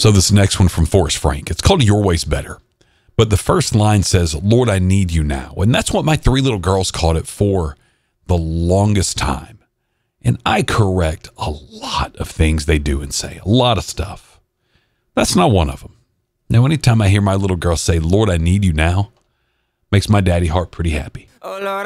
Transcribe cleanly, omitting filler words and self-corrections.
So this next one from Forrest Frank. It's called Your Way's Better. But the first line says, Lord, I need you now. And that's what my three little girls called it for the longest time. And I correct a lot of things they do and say, a lot of stuff. That's not one of them. Now, anytime I hear my little girl say, Lord, I need you now, makes my daddy heart pretty happy. Oh, Lord.